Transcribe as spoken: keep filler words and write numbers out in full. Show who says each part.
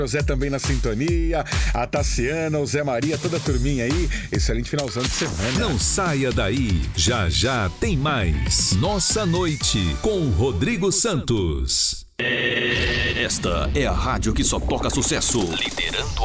Speaker 1: José também na sintonia, a Tassiana, o Zé Maria, toda a turminha aí. Excelente finalzão de semana.
Speaker 2: Não saia daí, já já tem mais. Nossa Noite com Rodrigo Santos.
Speaker 3: Esta é a rádio que só toca sucesso. Liderando